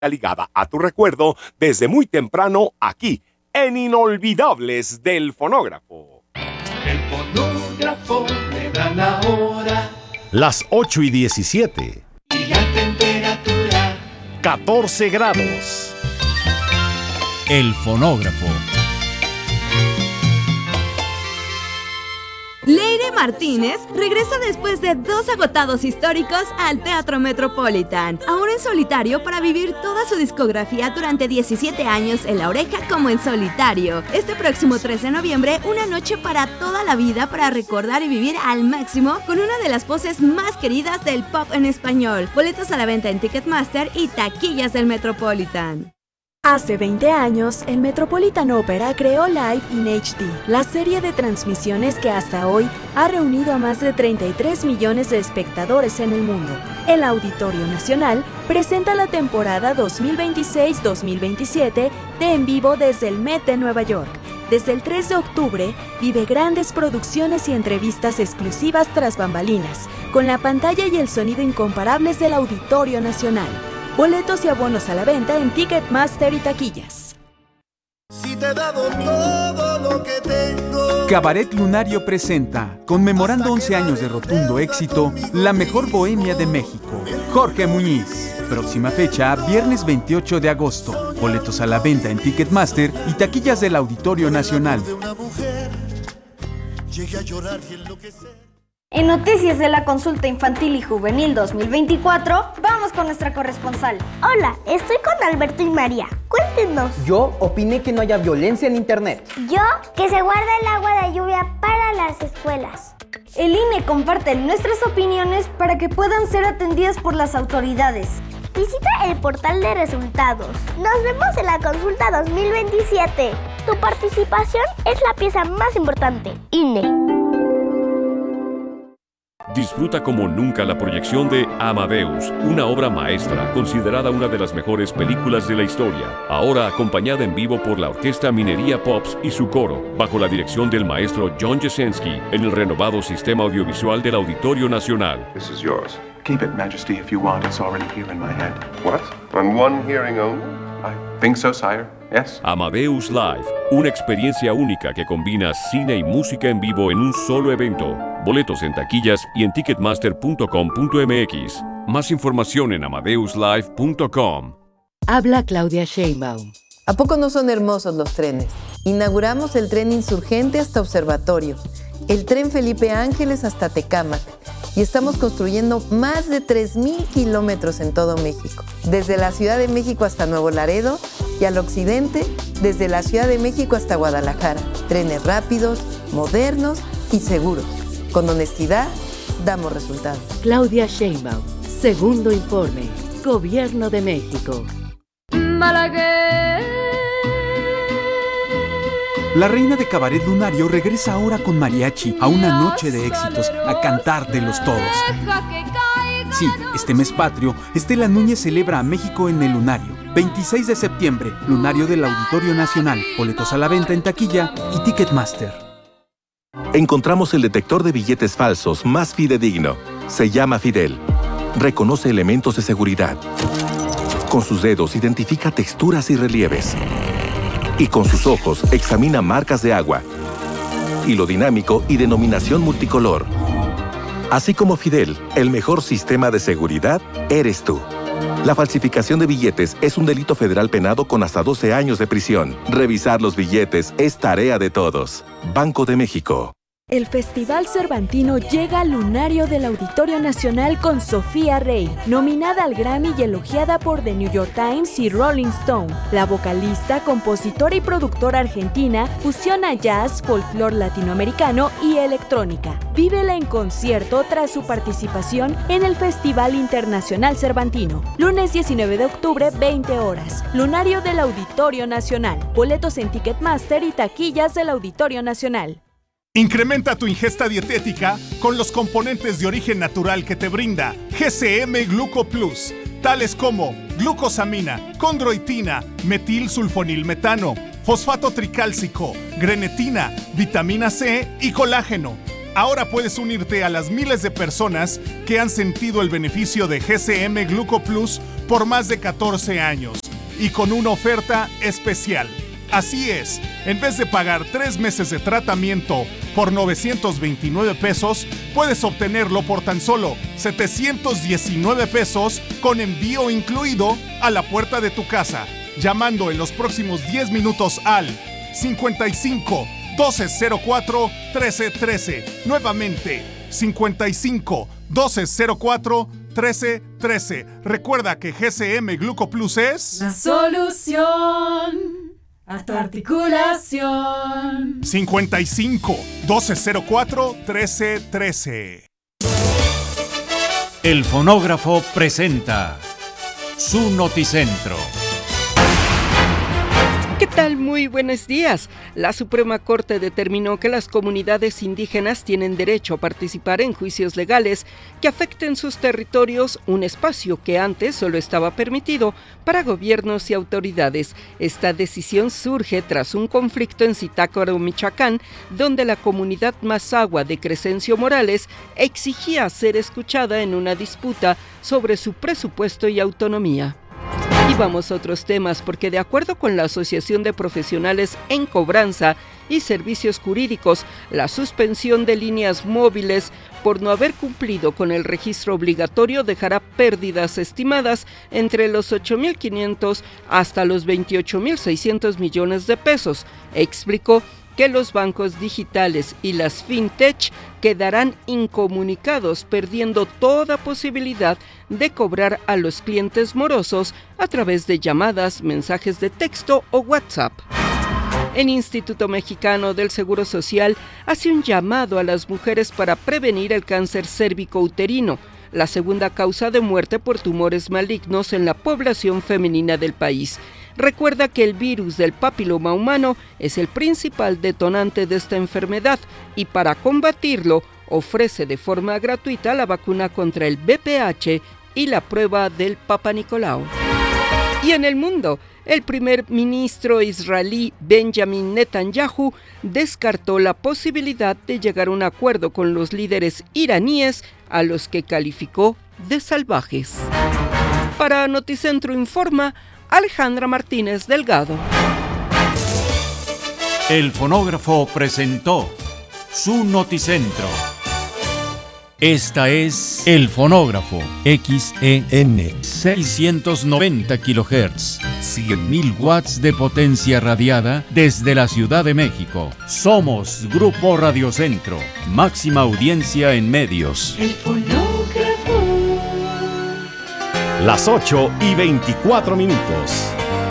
ligada a tu recuerdo desde muy temprano aquí en Inolvidables del Fonógrafo. El fonógrafo me da la hora. Las 8:17. Y la temperatura 14 grados. El fonógrafo. Leire Martínez regresa después de 2 agotados históricos al Teatro Metropolitan, ahora en solitario para vivir toda su discografía durante 17 años en La Oreja como en solitario. Este próximo 3 de noviembre, una noche para toda la vida para recordar y vivir al máximo con una de las voces más queridas del pop en español. Boletos a la venta en Ticketmaster y taquillas del Metropolitan. Hace 20 años, el Metropolitan Opera creó Live in HD, la serie de transmisiones que hasta hoy ha reunido a más de 33 millones de espectadores en el mundo. El Auditorio Nacional presenta la temporada 2026-2027 de En Vivo desde el Met de Nueva York. Desde el 3 de octubre, vive grandes producciones y entrevistas exclusivas tras bambalinas, con la pantalla y el sonido incomparables del Auditorio Nacional. Boletos y abonos a la venta en Ticketmaster y taquillas. Si te he dado todo lo que tengo. Cabaret Lunario presenta, conmemorando 11 años de rotundo éxito, la mejor bohemia de México, Jorge Muñiz. Próxima fecha, viernes 28 de agosto. Boletos a la venta en Ticketmaster y taquillas del Auditorio Nacional. En Noticias de la Consulta Infantil y Juvenil 2024, vamos con nuestra corresponsal. Hola, estoy con Alberto y María. Cuéntenos. Yo opiné que no haya violencia en internet. Yo, que se guarda el agua de lluvia para las escuelas. El INE comparte nuestras opiniones para que puedan ser atendidas por las autoridades. Visita el portal de resultados. Nos vemos en la consulta 2027. Tu participación es la pieza más importante. INE. Disfruta como nunca la proyección de Amadeus, una obra maestra considerada una de las mejores películas de la historia, ahora acompañada en vivo por la Orquesta Minería Pops y su coro, bajo la dirección del maestro John Jasenski, en el renovado sistema audiovisual del Auditorio Nacional. This is yours. Keep it, Majesty, if you want. It's already here in my head. What? On one hearing only? I think so, sire. Yes. Amadeus Live, una experiencia única que combina cine y música en vivo en un solo evento. Boletos en taquillas y en ticketmaster.com.mx. Más información en amadeuslive.com. Habla Claudia Sheinbaum. ¿A poco no son hermosos los trenes? Inauguramos el tren Insurgente hasta Observatorio, el tren Felipe Ángeles hasta Tecámac, y estamos construyendo más de 3,000 kilómetros en todo México, desde la Ciudad de México hasta Nuevo Laredo y al occidente, desde la Ciudad de México hasta Guadalajara. Trenes rápidos, modernos y seguros. Con honestidad, damos resultados. Claudia Sheinbaum, segundo informe, Gobierno de México. La reina de Cabaret Lunario regresa ahora con mariachi a una noche de éxitos, a cantártelos todos. Sí, este mes patrio, Estela Núñez celebra a México en el Lunario. 26 de septiembre, Lunario del Auditorio Nacional. Boletos a la venta en taquilla y Ticketmaster. Encontramos el detector de billetes falsos más fidedigno. Se llama Fidel. Reconoce elementos de seguridad. Con sus dedos identifica texturas y relieves. Y con sus ojos examina marcas de agua, hilo dinámico y denominación multicolor. Así como Fidel, el mejor sistema de seguridad eres tú. La falsificación de billetes es un delito federal penado con hasta 12 años de prisión. Revisar los billetes es tarea de todos. Banco de México. El Festival Cervantino llega al Lunario del Auditorio Nacional con Sofía Rey, nominada al Grammy y elogiada por The New York Times y Rolling Stone. La vocalista, compositora y productora argentina fusiona jazz, folclore latinoamericano y electrónica. Vívela en concierto tras su participación en el Festival Internacional Cervantino. Lunes 19 de octubre, 20 horas. Lunario del Auditorio Nacional. Boletos en Ticketmaster y taquillas del Auditorio Nacional. Incrementa tu ingesta dietética con los componentes de origen natural que te brinda GCM Gluco Plus, tales como glucosamina, condroitina, metilsulfonilmetano, fosfato tricálcico, grenetina, vitamina C y colágeno. Ahora puedes unirte a las miles de personas que han sentido el beneficio de GCM Gluco Plus por más de 14 años y con una oferta especial. Así es, en vez de pagar 3 meses de tratamiento por 929 pesos, puedes obtenerlo por tan solo 719 pesos con envío incluido a la puerta de tu casa, llamando en los próximos 10 minutos al 55 1204 1313. Nuevamente, 55 1204 1313. Recuerda que GCM Gluco Plus es la solución a tu articulación. 55 1204 1313. El Fonógrafo presenta su Noticentro. ¿Qué tal? Muy buenos días. La Suprema Corte determinó que las comunidades indígenas tienen derecho a participar en juicios legales que afecten sus territorios, un espacio que antes solo estaba permitido para gobiernos y autoridades. Esta decisión surge tras un conflicto en Zitácuaro, Michoacán, donde la comunidad Mazahua de Crescencio Morales exigía ser escuchada en una disputa sobre su presupuesto y autonomía. Y vamos a otros temas, porque de acuerdo con la Asociación de Profesionales en Cobranza y Servicios Jurídicos, la suspensión de líneas móviles por no haber cumplido con el registro obligatorio dejará pérdidas estimadas entre los 8.500 hasta los 28.600 millones de pesos, explicó que los bancos digitales y las fintech quedarán incomunicados, perdiendo toda posibilidad de cobrar a los clientes morosos a través de llamadas, mensajes de texto o WhatsApp. El Instituto Mexicano del Seguro Social hace un llamado a las mujeres para prevenir el cáncer cérvico-uterino, la segunda causa de muerte por tumores malignos en la población femenina del país. Recuerda que el virus del papiloma humano es el principal detonante de esta enfermedad y para combatirlo ofrece de forma gratuita la vacuna contra el VPH y la prueba del Papa Nicolau. Y en el mundo, el primer ministro israelí Benjamin Netanyahu descartó la posibilidad de llegar a un acuerdo con los líderes iraníes, a los que calificó de salvajes. Para Noticentro Informa, Alejandra Martínez Delgado. El Fonógrafo presentó su Noticentro. Esta es El Fonógrafo, XEN 690 kHz, 100.000 watts de potencia radiada desde la Ciudad de México. Somos Grupo Radio Centro, máxima audiencia en medios. El Fonógrafo. Las 8:24.